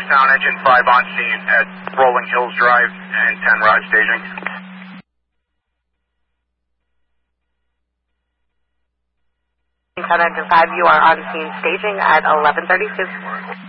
Sound Engine 5 on scene at Rolling Hills Drive and 10 Rod staging. Sound Engine 5, you are on scene staging at 11:32.